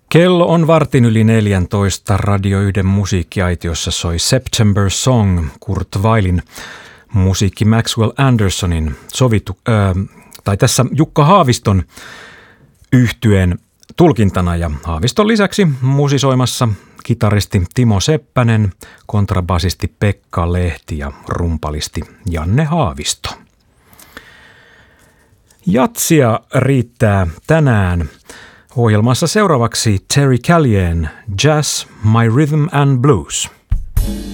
Kello on 14:15. Radio 1 musiikkiaitiossa soi September Song, Kurt Weillin musiikki Maxwell Andersonin tai tässä Jukka Haaviston yhtyeen tulkintana ja Haaviston lisäksi musisoimassa kitaristi Timo Seppänen, kontrabasisti Pekka Lehti ja rumpalisti Janne Haavisto. Jatsia riittää tänään. Ohjelmassa seuraavaksi Terry Callion, Jazz, My Rhythm and Blues.